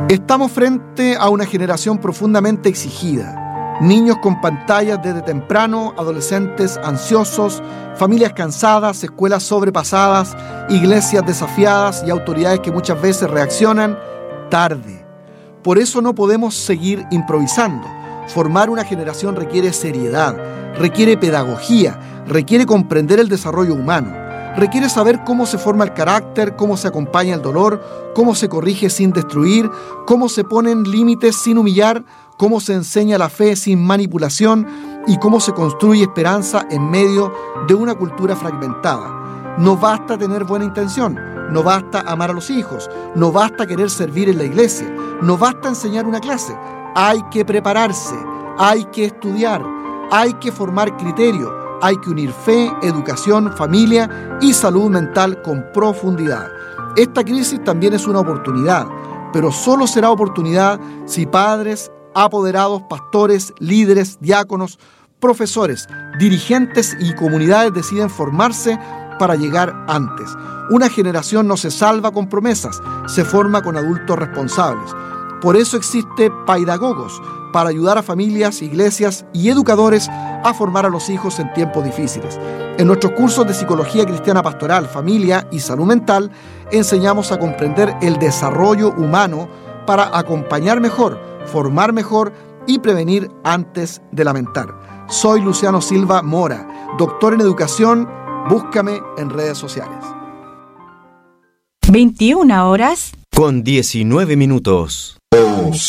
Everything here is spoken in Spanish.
Estamos frente a una generación profundamente exigida. Niños con pantallas desde temprano, adolescentes ansiosos, familias cansadas, escuelas sobrepasadas, iglesias desafiadas y autoridades que muchas veces reaccionan tarde. Por eso no podemos seguir improvisando. Formar una generación requiere seriedad, requiere pedagogía, requiere comprender el desarrollo humano, requiere saber cómo se forma el carácter, cómo se acompaña el dolor, cómo se corrige sin destruir, cómo se ponen límites sin humillar, cómo se enseña la fe sin manipulación y cómo se construye esperanza en medio de una cultura fragmentada. No basta tener buena intención, no basta amar a los hijos, no basta querer servir en la iglesia, no basta enseñar una clase. Hay que prepararse, hay que estudiar, hay que formar criterio, hay que unir fe, educación, familia y salud mental con profundidad. Esta crisis también es una oportunidad, pero solo será oportunidad si padres, apoderados, pastores, líderes, diáconos, profesores, dirigentes y comunidades deciden formarse para llegar antes. Una generación no se salva con promesas, se forma con adultos responsables. Por eso existe Paidagogos, para ayudar a familias, iglesias y educadores a formar a los hijos en tiempos difíciles. En nuestros cursos de Psicología Cristiana Pastoral, Familia y Salud Mental, enseñamos a comprender el desarrollo humano para acompañar mejor, formar mejor y prevenir antes de lamentar. Soy Luciano Silva Mora, doctor en educación. Búscame en redes sociales. 21 horas con 19 minutos.